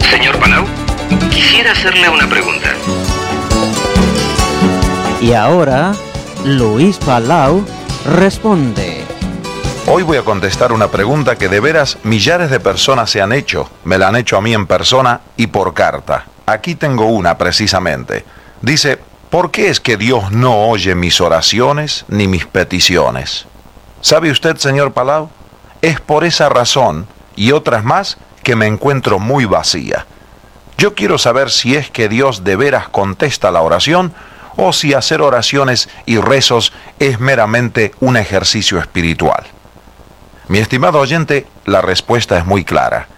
Señor Palau, quisiera hacerle una pregunta. Y ahora, Luis Palau responde. Hoy voy a contestar una pregunta que de veras millares de personas se han hecho. Me la han hecho a mí en persona y por carta. Aquí tengo una precisamente. Dice, ¿por qué es que Dios no oye mis oraciones ni mis peticiones? ¿Sabe usted, señor Palau? Es por esa razón y otras más que me encuentro muy vacía. Yo quiero saber si es que Dios de veras contesta la oración o si hacer oraciones y rezos es meramente un ejercicio espiritual. Mi estimado oyente, la respuesta es muy clara.